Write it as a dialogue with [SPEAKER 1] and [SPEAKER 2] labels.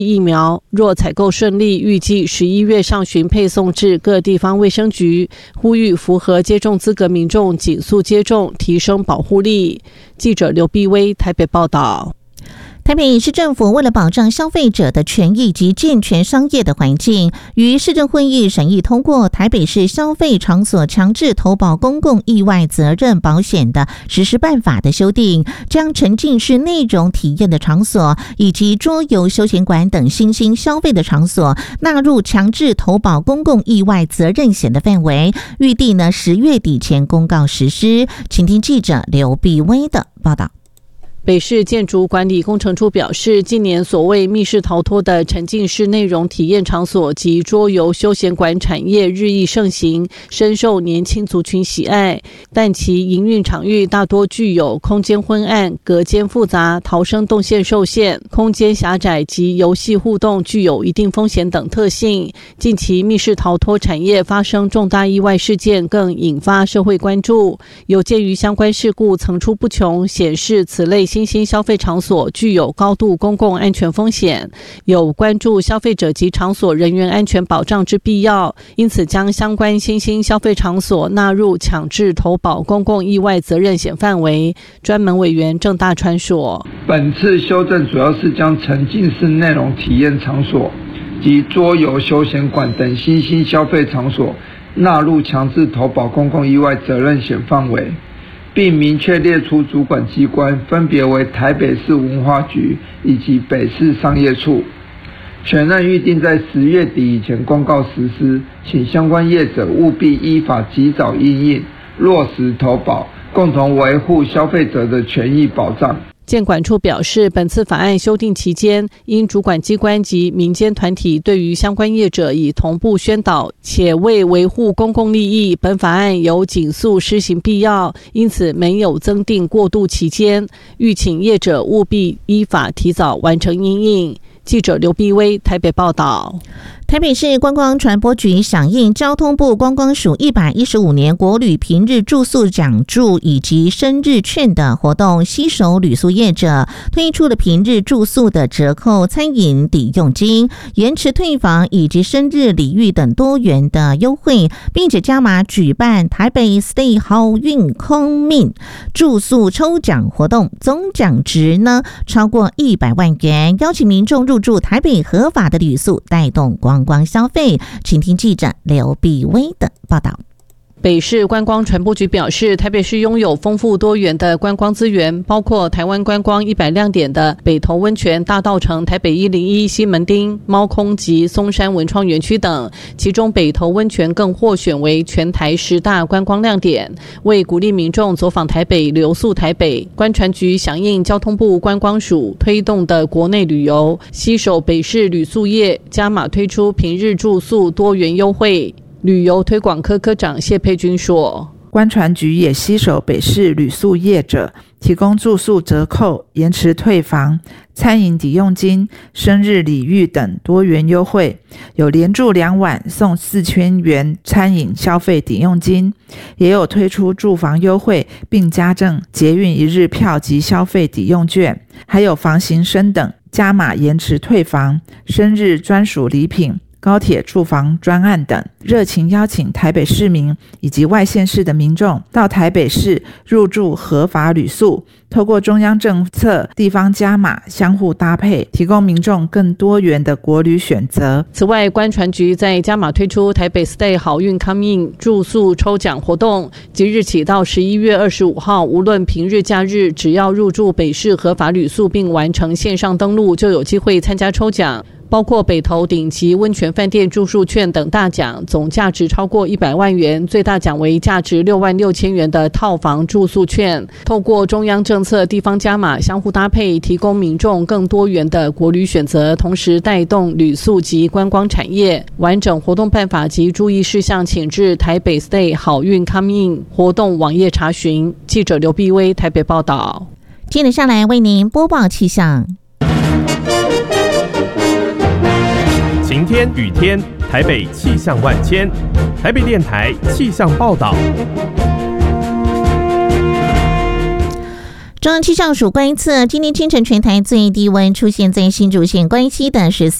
[SPEAKER 1] 疫苗，若采购顺利，预计11月上旬配送至各地方卫生局，呼吁符合接种资格民众紧速接种，提升保护力。记者刘碧薇台北报道。
[SPEAKER 2] 台北市政府为了保障消费者的权益及健全商业的环境，于市政会议审议通过台北市消费场所强制投保公共意外责任保险的实施办法的修订，将沉浸式内容体验的场所以及桌游休闲馆等新兴消费的场所纳入强制投保公共意外责任险的范围，预定10月底前公告实施。请听记者刘碧薇的报道。
[SPEAKER 1] 北市建筑管理工程处表示，近年所谓密室逃脱的沉浸式内容体验场所及桌游休闲馆产业日益盛行，深受年轻族群喜爱，但其营运场域大多具有空间昏暗、隔间复杂、逃生动线受限、空间狭窄及游戏互动具有一定风险等特性。近期密室逃脱产业发生重大意外事件，更引发社会关注。有鉴于相关事故层出不穷，显示此类新兴消费场所具有高度公共安全风险，有关注消费者及场所人员安全保障之必要，因此将相关新兴消费场所纳入强制投保公共意外责任险范围。专门委员郑大川说，
[SPEAKER 3] 本次修正主要是将沉浸式内容体验场所及桌游休闲馆等新兴消费场所纳入强制投保公共意外责任险范围，并明确列出主管机关，分别为台北市文化局以及北市商业处，全案预定在10月底以前公告实施，请相关业者务必依法及早因应，落实投保，共同维护消费者的权益保障。
[SPEAKER 1] 建管处表示，本次法案修订期间，因主管机关及民间团体对于相关业者已同步宣导，且为维护公共利益，本法案有紧速施行必要，因此没有增订过渡期间，欲请业者务必依法提早完成因应。记者刘碧薇台北报道。
[SPEAKER 2] 台北市观光传播局响应交通部观光署115年国旅平日住宿奖助以及生日券的活动，携手旅宿业者推出了平日住宿的折扣餐饮抵用金、延迟退房以及生日礼遇等多元的优惠，并且加码举办台北 Stay 好运空命住宿抽奖活动，总奖值呢超过100万元，邀请民众入住台北合法的旅宿，带动观光消费。请听记者刘碧薇的报道。
[SPEAKER 1] 北市观光传播局表示，台北市拥有丰富多元的观光资源，包括台湾观光100亮点的北投温泉、大稻埕、台北101、西门町、猫空及松山文创园区等，其中北投温泉更获选为全台10大观光亮点。为鼓励民众走访台北、留宿台北，观传局响应交通部观光署推动的国内旅游，携手北市旅宿业，加码推出平日住宿多元优惠。旅游推广科科长谢佩君说，
[SPEAKER 4] 观传局也携手北市旅宿业者，提供住宿折扣、延迟退房、餐饮抵用金、生日礼遇等多元优惠，有连住2晚送4000元餐饮消费抵用金，也有推出住房优惠，并加赠捷运1日票及消费抵用券，还有房型升等加码延迟退房、生日专属礼品、高铁住房专案等，热情邀请台北市民以及外县市的民众到台北市入住合法旅宿，透过中央政策、地方加码相互搭配，提供民众更多元的国旅选择。
[SPEAKER 1] 此外，观传局在加码推出台北 Stay 好运 Coming 住宿抽奖活动，即日起到11月25号，无论平日假日，只要入住北市合法旅宿并完成线上登录，就有机会参加抽奖。包括北投顶级温泉饭店住宿券等大奖，总价值超过100万元，最大奖为价值6万6千元的套房住宿券。透过中央政策、地方加码相互搭配，提供民众更多元的国旅选择，同时带动旅宿及观光产业。完整活动办法及注意事项，请至台北 Stay 好运 Coming 活动网页查询。记者刘碧薇台北报道。
[SPEAKER 2] 接着下来为您播报气象。
[SPEAKER 5] 晴天、雨天，台北气象万千。台北电台气象报道。
[SPEAKER 2] 中央气象署观测，今天清晨全台最低温出现在新竹县关西的14